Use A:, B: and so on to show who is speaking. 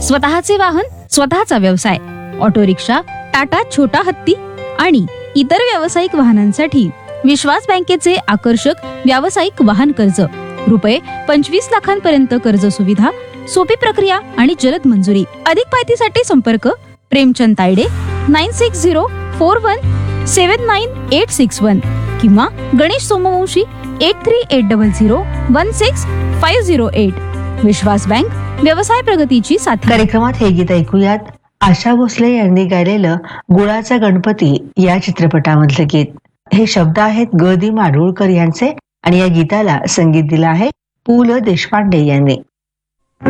A: स्वतःचे वाहन, स्वतःचा व्यवसाय, ऑटो रिक्षा, टाटा छोटा हत्ती आणि इतर व्यावसायिक वाहनांसाठी विश्वास बँकेचे आकर्षक व्यावसायिक वाहन कर्ज, रुपये 25 लाखांपर्यंत कर्ज सुविधा, सोपी प्रक्रिया आणि जलद मंजुरी. अधिक माहितीसाठी संपर्क प्रेमचंद तायडे 9604179861 किंवा गणेश सोमवंशी 8380016508. विश्वास बँक, व्यवसाय प्रगतीची साथी.
B: कार्यक्रमात हे गीत ऐकूयात. आशा भोसले यांनी गायलेलं गुळाचा गणपती या चित्रपटामधलं गीत. हे शब्द आहेत ग. दी. माडगूळकर यांचे आणि या गीताला संगीत दिलं आहे पु. ल. देशपांडे यांनी.